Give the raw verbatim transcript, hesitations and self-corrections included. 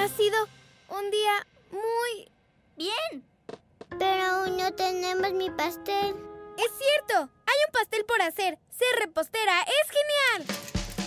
Ha sido un día muy... bien. Pero aún no tenemos mi pastel. ¡Es cierto! Hay un pastel por hacer. Ser repostera es genial.